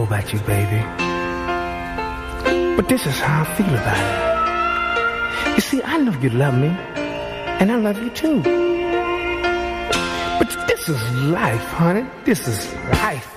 about you, baby, but this is how I feel about it. You see, I know you love me, and I love you too. But this is life, honey. This is life.